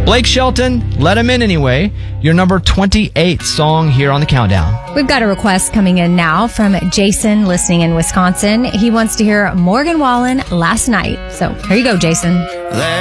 Blake Shelton, Let Him In Anyway, your number 28 song here on the countdown. We've got a request coming in now from Jason, listening in Wisconsin. He wants to hear Morgan Wallen, Last Night. So here you go, Jason.